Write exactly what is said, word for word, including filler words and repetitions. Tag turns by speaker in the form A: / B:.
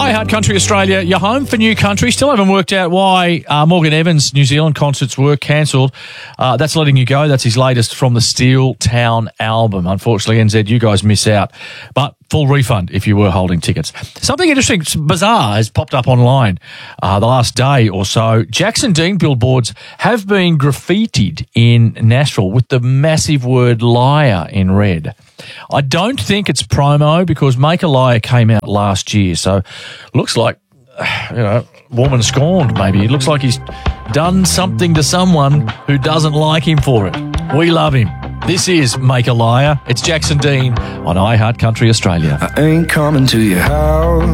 A: iHeart Country Australia, you're home for New Country. Still haven't worked out why uh, Morgan Evans' New Zealand concerts were cancelled. Uh, that's Letting You Go. That's his latest from the Steel Town album. Unfortunately, N Z, you guys miss out. But full refund if you were holding tickets. Something interesting, bizarre, has popped up online uh, the last day or so. Jackson Dean billboards have been graffitied in Nashville with the massive word liar in red. I don't think it's promo because Make a Liar came out last year, so looks like, you know, woman scorned maybe. It looks like he's done something to someone who doesn't like him for it. We love him. This is Make a Liar. It's Jackson Dean on iHeart Country Australia.
B: I ain't coming to your house.